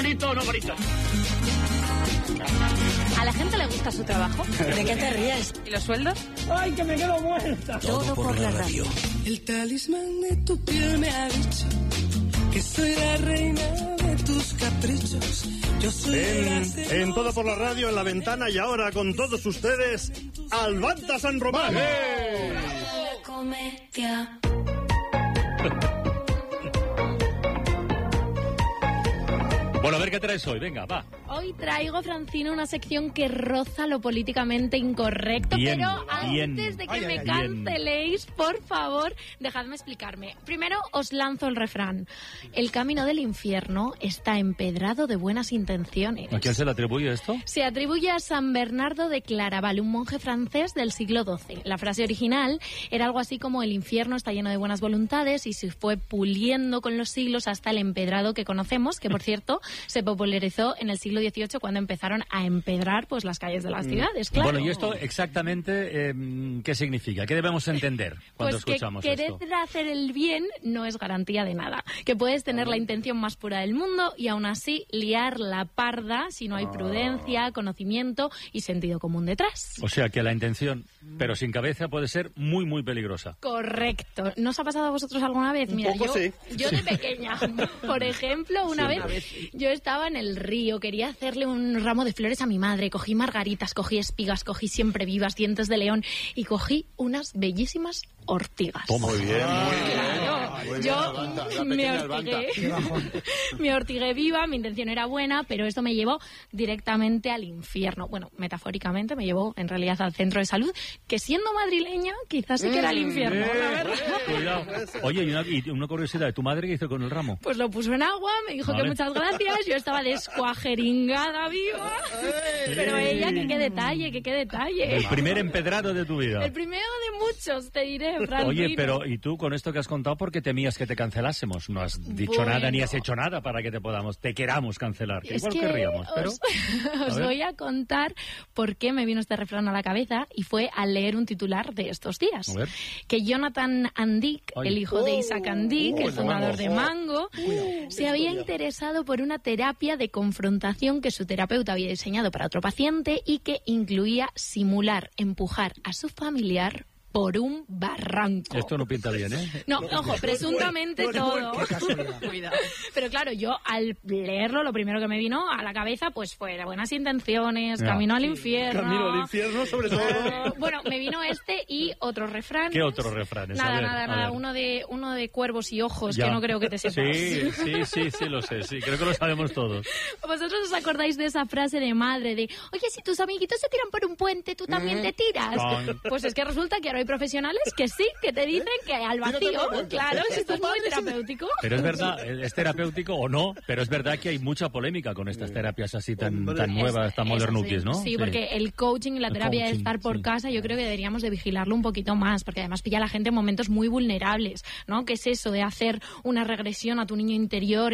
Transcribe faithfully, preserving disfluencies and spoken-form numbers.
bonito o no bonito. ¿A la gente le gusta su trabajo? ¿De qué te ríes? ¿Y los sueldos? ¡Ay, que me quedo muerta! Todo, Todo por, por la radio. El talismán de tu piel me ha dicho que soy la reina de tus caprichos. Yo soy en, en Todo por la Radio, en La Ventana, y ahora con todos ustedes, Albanta San Román. ¡Eh! Comedia. Bueno, a ver qué traes hoy, venga, va. Hoy traigo, Francino, una sección que roza lo políticamente incorrecto, bien, pero bien. antes de que Ay, me ay, canceléis, por favor, dejadme explicarme. Primero os lanzo el refrán. El camino del infierno está empedrado de buenas intenciones. ¿A quién se le atribuye esto? Se atribuye a San Bernardo de Claraval, un monje francés del siglo doce. La frase original era algo así como: el infierno está lleno de buenas voluntades, y se fue puliendo con los siglos hasta el empedrado que conocemos, que por cierto se popularizó en el siglo dieciocho, cuando empezaron a empedrar pues las calles de las ciudades, claro. Bueno, ¿y esto exactamente eh, qué significa? ¿Qué debemos entender cuando pues escuchamos que esto? querer hacer el bien no es garantía de nada. Que puedes tener la intención más pura del mundo y aún así liar la parda si no hay prudencia, conocimiento y sentido común detrás. O sea, que la intención, pero sin cabeza, puede ser muy, muy peligrosa. Correcto. ¿No os ha pasado a vosotros alguna vez? Un Mira, poco yo, sí. yo de pequeña, por ejemplo, una Sí, vez, una vez yo estaba en el río, quería hacerle un ramo de flores a mi madre, cogí margaritas, cogí espigas, cogí siempre vivas, dientes de león y cogí unas bellísimas ortigas. Toma. Muy bien, muy bien. Claro, yo me ortigué, me ortigué viva, mi intención era buena, pero esto me llevó directamente al infierno. Bueno, metafóricamente me llevó en realidad al centro de salud, que siendo madrileña quizás sí que era el infierno, Eh, la verdad. Cuidado. Oye, y una, y una curiosidad, ¿tu madre qué hizo con el ramo? Pues lo puso en agua, me dijo Vale. que muchas gracias, yo estaba descuajeringada viva, pero ella, que qué detalle, que qué detalle. El primer empedrado de tu vida. El primero de muchos, te diré, Francino. Oye, pero ¿y tú con esto que has contado por qué temías que te cancelásemos? No has dicho Bueno. nada ni has hecho nada para que te podamos, te queramos cancelar. Que Es igual que querríamos, pero... os, A os ver. voy a contar por qué me vino este refrán a la cabeza, y fue al leer un titular de estos días. A ver. Que Jonathan Andick, Ay. el hijo de Isaac Andick, Oh, el fundador de Mango, Cuidado. se había interesado por una terapia de confrontación que su terapeuta había diseñado para otro paciente y que incluía simular empujar a su familiar por un barranco. Esto no pinta bien, ¿eh? No, ojo, presuntamente todo. Cuidado. Pero claro, yo al leerlo, lo primero que me vino a la cabeza pues fue de buenas intenciones, Ya. camino al infierno. Camino al infierno, sobre todo. Eh, bueno, me vino este y otros refranes. ¿Qué otros refranes? A Nada, ver, nada, a nada. ver. Uno de uno de cuervos y ojos, Ya. que no creo que te sepas. Sí, sí, sí, sí, lo sé, sí, creo que lo sabemos todos. ¿Vosotros os acordáis de esa frase de madre de: oye, si tus amiguitos se tiran por un puente, tú también te tiras? Con- Pues es que resulta que ahora hay profesionales que sí, que te dicen que al vacío, claro, esto es muy terapéutico. Pero es verdad, es terapéutico o no, pero es verdad que hay mucha polémica con estas terapias así tan, tan nuevas, tan Es- es modernuquis, así. ¿no? Sí, porque el coaching y la El terapia de coaching, estar por sí. casa, yo creo que deberíamos de vigilarlo un poquito más, porque además pilla a la gente en momentos muy vulnerables, ¿no? ¿Qué es eso de hacer una regresión a tu niño interior